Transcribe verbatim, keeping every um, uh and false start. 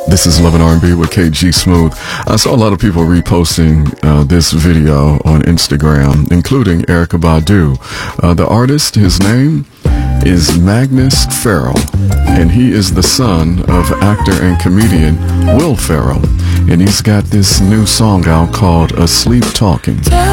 This is Love and R and B with K G Smooth. I saw a lot of people reposting uh, this video on Instagram, including Erykah Badu. Uh, the artist, his name is Magnus Farrell, and he is the son of actor and comedian Will Ferrell. And he's got this new song out called Asleep Talking.